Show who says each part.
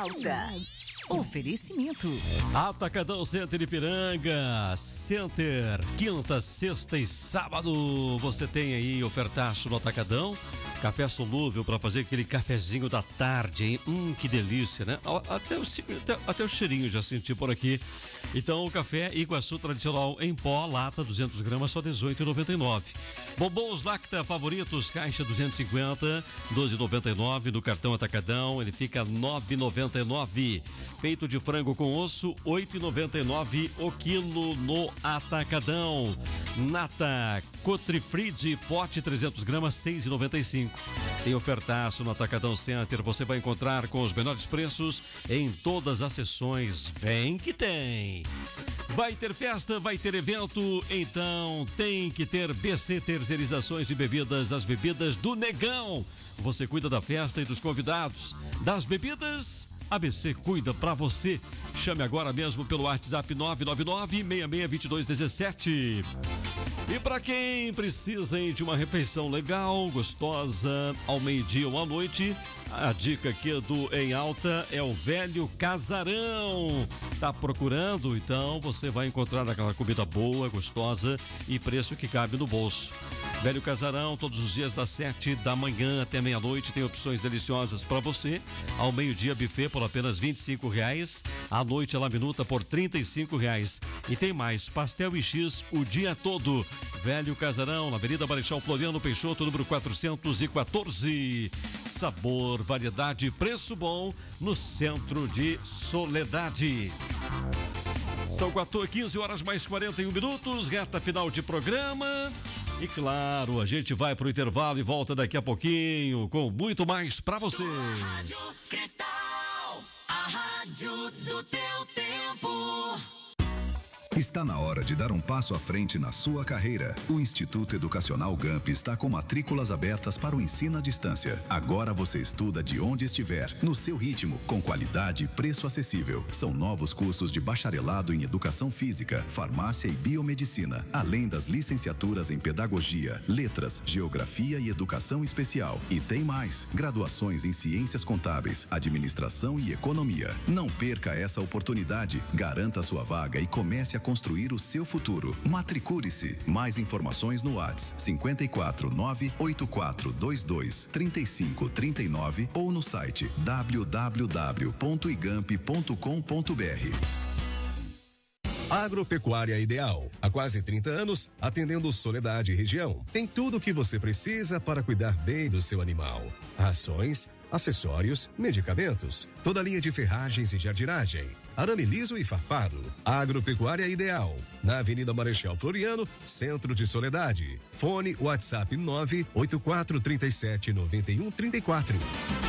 Speaker 1: volta. Oferecimento.
Speaker 2: Atacadão Center Ipiranga. Center, quinta, sexta e sábado. Você tem aí ofertaço no Atacadão. Café solúvel para fazer aquele cafezinho da tarde, hein? Que delícia, né? Até o cheirinho já senti por aqui. Então, o café Iguaçu tradicional em pó, lata 200 gramas, só R$18,99. Bombons Lacta favoritos, caixa 250, R$12,99. No cartão Atacadão, ele fica R$9,99. Peito de frango com osso, R$8,99 o quilo no Atacadão. Nata Cotrifride, pote 300 gramas, R$6,95. Tem ofertaço no Atacadão Center. Você vai encontrar com os menores preços em todas as seções. Vem que tem. Vai ter festa, vai ter evento, então tem que ter BC Terceirizações de Bebidas, as bebidas do Negão. Você cuida da festa e dos convidados. Das bebidas, a BC cuida pra você. Chame agora mesmo pelo WhatsApp 999-662217. E para quem precisa de uma refeição legal, gostosa, ao meio-dia ou à noite, a dica aqui do Em Alta é o Velho Casarão. Tá procurando? Então você vai encontrar aquela comida boa, gostosa e preço que cabe no bolso. Velho Casarão, todos os dias das 7 da manhã até meia-noite, tem opções deliciosas para você. Ao meio-dia, buffet por apenas R$25. À noite, a laminuta por R$35. E tem mais, pastel e X o dia todo. Velho Casarão, na Avenida Marechal Floriano Peixoto, número 414. Sabor, variedade, preço bom no centro de Soledade. São 15 horas mais 41 minutos, reta final de programa. E claro, a gente vai pro intervalo e volta daqui a pouquinho com muito mais pra você.
Speaker 3: Rádio Cristal, a rádio do teu tempo.
Speaker 4: Está na hora de dar um passo à frente na sua carreira. O Instituto Educacional GAMP está com matrículas abertas para o ensino à distância. Agora você estuda de onde estiver, no seu ritmo, com qualidade e preço acessível. São novos cursos de bacharelado em Educação Física, Farmácia e Biomedicina, além das licenciaturas em Pedagogia, Letras, Geografia e Educação Especial. E tem mais, graduações em Ciências Contábeis, Administração e Economia. Não perca essa oportunidade. Garanta sua vaga e comece a construir o seu futuro. Matricule-se. Mais informações no WhatsApp 54 98422 3539 ou no site www.igamp.com.br.
Speaker 5: Agropecuária Ideal. Há quase 30 anos, atendendo Soledade e região. Tem tudo o que você precisa para cuidar bem do seu animal. Rações, acessórios, medicamentos, toda a linha de ferragens e jardinagem, arame liso e farpado. Agropecuária Ideal, na Avenida Marechal Floriano, centro de Soledade. Fone WhatsApp 984379134.